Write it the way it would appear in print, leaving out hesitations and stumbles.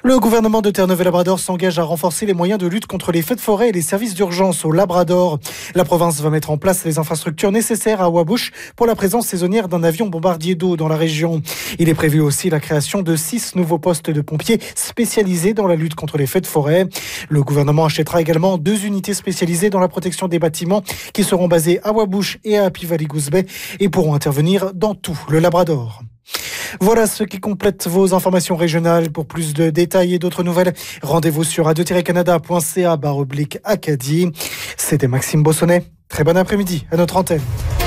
Le gouvernement de Terre-Neuve-et-Labrador s'engage à renforcer les moyens de lutte contre les feux de forêt et les services d'urgence au Labrador. La province va mettre en place les infrastructures nécessaires à Wabush pour la présence saisonnière d'un avion bombardier d'eau dans la région. Il est prévu aussi la création de 6 nouveaux postes de pompiers spécialisés dans la lutte contre les feux de forêt. Le gouvernement achètera également 2 unités spécialisées dans la protection des bâtiments qui seront basées à Wabush et à Happy Valley Goose Bay et pourront intervenir dans tout le Labrador. Voilà ce qui complète vos informations régionales. Pour plus de détails et d'autres nouvelles, rendez-vous sur radio-canada.ca/Acadie. C'était Maxime Bossonnet. Très bon après-midi à notre antenne.